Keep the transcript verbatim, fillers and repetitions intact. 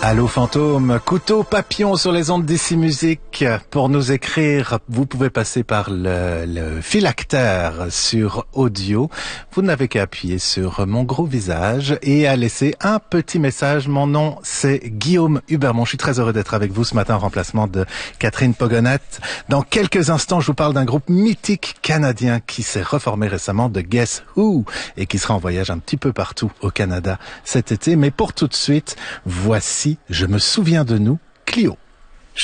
Allô fantôme, couteau papillon sur les ondes d'Ici Musique. Pour nous écrire, vous pouvez passer par le, le phylactère sur audio. Vous n'avez qu'à appuyer sur mon gros visage et à laisser un petit message. Mon nom, c'est Guillaume Hubermont. Je suis très heureux d'être avec vous ce matin en remplacement de Catherine Pogonette. Dans quelques instants, je vous parle d'un groupe mythique canadien qui s'est reformé récemment de Guess Who et qui sera en voyage un petit peu partout au Canada cet été. Mais pour tout de suite, voici Je me souviens de nous, Clio.